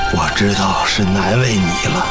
我知道是难为你了。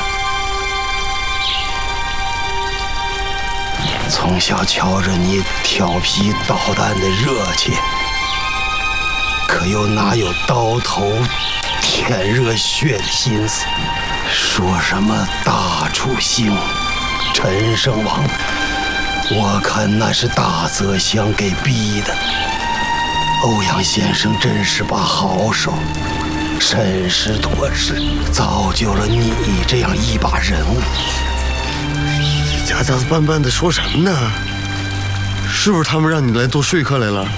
从小瞧着你调皮捣蛋的热切，可又哪有刀头舔热血的心思？说什么大楚兴、陈胜王，我看那是大泽乡给逼的。欧阳先生真是把好手，审时度势，造就了你这样一把人物。 夹杂拌拌的说什么呢？是不是他们让你来做说客来了？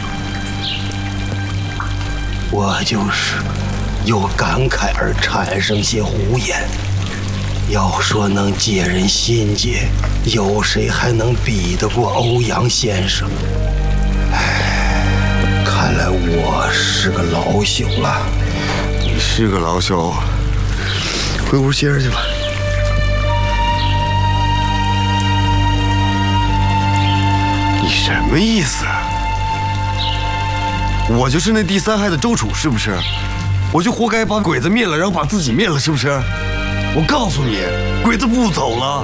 我就是有感慨而产生些胡言。要说能解人心结，有谁还能比得过欧阳先生？唉，看来我是个老朽了。 你是个老朽，回屋歇着去吧。你什么意思？我就是那第三害的周楚，是不是？我就活该把鬼子灭了，然后把自己灭了，是不是？我告诉你，鬼子不走了。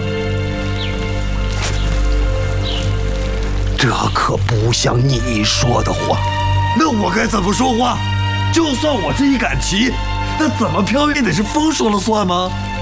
这可不像你说的话。 那我该怎么说话？就算我这一杆旗，那怎么飘也得是风说了算吗？